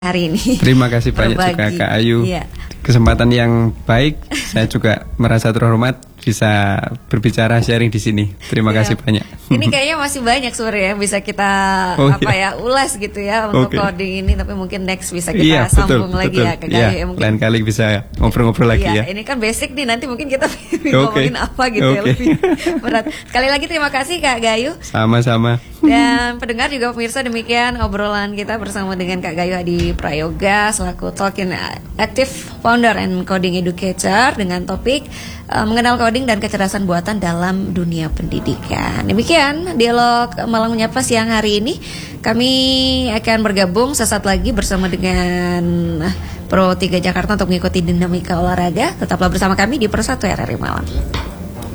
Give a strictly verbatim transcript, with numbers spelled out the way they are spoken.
hari ini. Terima kasih banyak juga Kak Ayu. Iya. Kesempatan yang baik, saya juga merasa terhormat bisa berbicara sharing di sini. Terima iya. kasih banyak. Ini kayaknya masih banyak sebenarnya yang bisa kita oh, apa iya. ya ulas gitu ya untuk okay. coding ini, tapi mungkin next bisa kita iya, sambung betul, lagi betul. ya Kak Gayu. Ya, ya, mungkin lain kali bisa ngobrol-ngobrol lagi iya, ya. Ini kan basic nih, nanti mungkin kita okay. ngomongin apa gitu okay. ya lebih berat. Sekali lagi terima kasih Kak Gayu. Sama-sama. Dan pendengar juga pemirsa, demikian obrolan kita bersama dengan Kak Gayu Hadi Prayoga selaku Talking Active Founder and Coding Educator dengan topik uh, mengenal coding dan kecerdasan buatan dalam dunia pendidikan. Demikian dialog Malang Menyapa siang hari ini. Kami akan bergabung sesaat lagi bersama dengan Pro tiga Jakarta untuk mengikuti dinamika olahraga. Tetaplah bersama kami di Pro satu R R I Malang.